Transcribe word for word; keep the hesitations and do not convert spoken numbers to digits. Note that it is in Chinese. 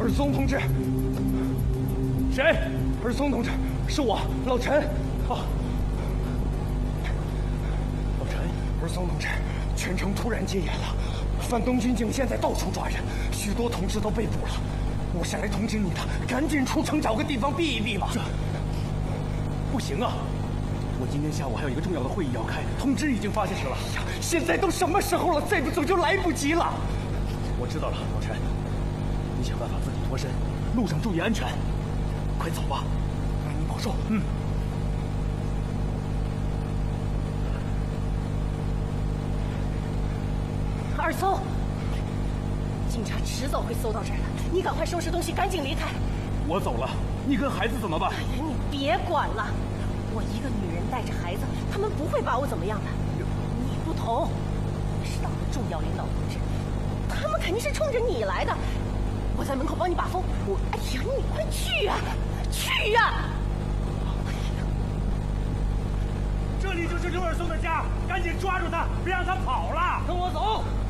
尔松同志，谁？尔松同志，是我，老陈。啊，老陈，尔松同志，全城突然戒严了，反东军警现在到处抓人，许多同志都被捕了。我是来通知你的，赶紧出城找个地方避一避吧。这不行啊！我今天下午还有一个重要的会议要开，通知已经发下去了。呀，现在都什么时候了，再不走就来不及了。我知道了，老陈，你想办法自己脱身，路上注意安全，快走吧。你保重。嗯。 二松，警察迟早会搜到这儿的，你赶快收拾东西，赶紧离开。 我走了，你跟孩子怎么办？ 哎呀，你别管了，我一个女人带着孩子，他们不会把我怎么样的。你不同，你是党的重要领导同志，他们肯定是冲着你来的。我在门口帮你把风。我，哎呀，你快去呀、啊，去呀、啊！ 这里就是刘尔松的家，赶紧抓住他，别让他跑了。 跟我走。